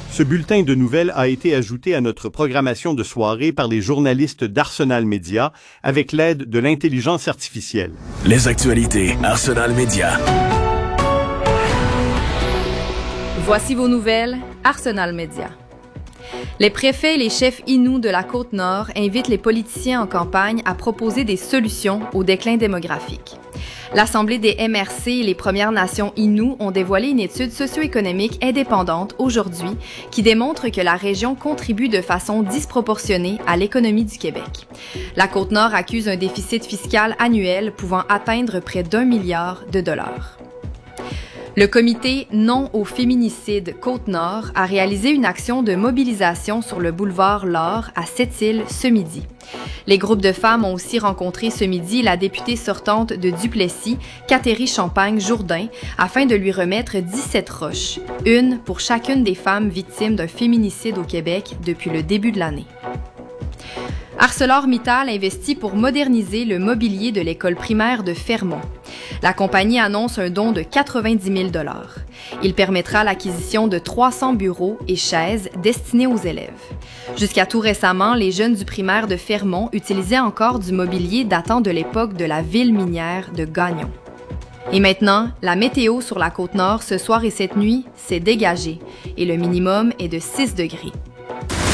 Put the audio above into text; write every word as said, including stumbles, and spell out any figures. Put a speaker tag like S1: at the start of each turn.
S1: Ce bulletin de nouvelles a été ajouté à notre programmation de soirée par les journalistes d'Arsenal Média avec l'aide de l'intelligence artificielle.
S2: Les actualités Arsenal Média.
S3: Voici vos nouvelles, Arsenal Média. Les préfets et les chefs Innu de la Côte-Nord invitent les politiciens en campagne à proposer des solutions au déclin démographique. L'Assemblée des M R C et les Premières Nations Innu ont dévoilé une étude socio-économique indépendante aujourd'hui qui démontre que la région contribue de façon disproportionnée à l'économie du Québec. La Côte-Nord accuse un déficit fiscal annuel pouvant atteindre près d'un milliard de dollars. Le comité Non au féminicide Côte-Nord a réalisé une action de mobilisation sur le boulevard Laure à Sept-Îles ce midi. Les groupes de femmes ont aussi rencontré ce midi la députée sortante de Duplessis, Catherine Champagne-Jourdain, afin de lui remettre dix-sept roches, une pour chacune des femmes victimes d'un féminicide au Québec depuis le début de l'année. ArcelorMittal investit pour moderniser le mobilier de l'école primaire de Fermont. La compagnie annonce un don de quatre-vingt-dix mille dollars. Il permettra l'acquisition de trois cents bureaux et chaises destinés aux élèves. Jusqu'à tout récemment, les jeunes du primaire de Fermont utilisaient encore du mobilier datant de l'époque de la ville minière de Gagnon. Et maintenant, la météo sur la Côte-Nord ce soir et cette nuit, c'est dégagé et le minimum est de six degrés.